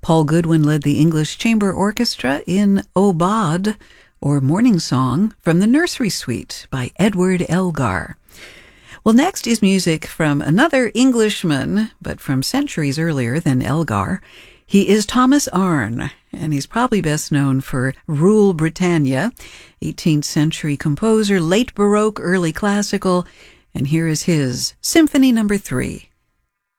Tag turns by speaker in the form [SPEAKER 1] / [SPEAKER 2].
[SPEAKER 1] Paul Goodwin led the English Chamber Orchestra in Aubade, or Morning Song, from the Nursery Suite by Edward Elgar. Well, next is music from another Englishman, but from centuries earlier than Elgar. He is Thomas Arne, and he's probably best known for Rule Britannia, 18th century composer, late Baroque, early classical, and here is his Symphony No. 3.